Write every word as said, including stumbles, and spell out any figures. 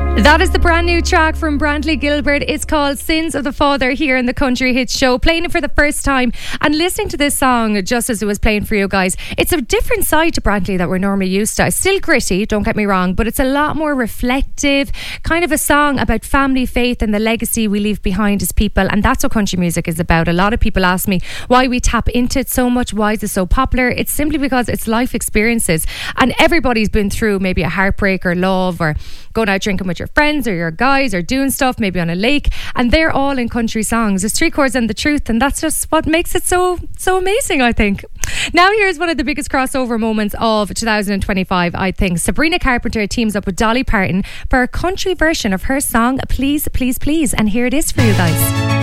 That is the brand new track from Brantley Gilbert. It's called Sins of the Father here in the Country Hits Show. Playing it for the first time and listening to this song just as it was playing for you guys. It's a different side to Brantley that we're normally used to. It's still gritty, don't get me wrong, but it's a lot more reflective, kind of a song about family, faith and the legacy we leave behind as people. And that's what country music is about. A lot of people ask me why we tap into it so much. Why is it so popular? It's simply because it's life experiences. And everybody's been through maybe a heartbreak or love or going out drinking with your friends or your guys or doing stuff maybe on a lake, and they're all in country songs. There's three chords and the truth, and that's just what makes it so so amazing, I think. Now here's one of the biggest crossover moments of two thousand twenty-five, I think. Sabrina Carpenter teams up with Dolly Parton for a country version of her song Please Please Please, and here it is for you guys.